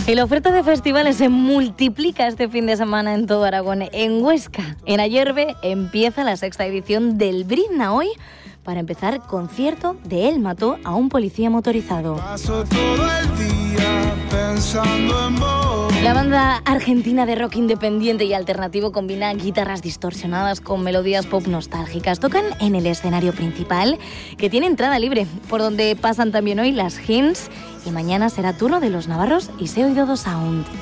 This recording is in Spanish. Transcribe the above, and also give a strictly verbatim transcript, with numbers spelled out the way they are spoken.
Y la oferta de festivales se multiplica este fin de semana en todo Aragón. En Huesca, en Ayerbe, empieza la sexta edición del Britna hoy para empezar concierto de Él mató a un policía motorizado. Paso todo el día pensando en vos. La banda argentina de rock independiente y alternativo combina guitarras distorsionadas con melodías pop nostálgicas. Tocan en el escenario principal, que tiene entrada libre, por donde pasan también hoy las Hints, y mañana será turno de los navarros y Se Oído do Sound.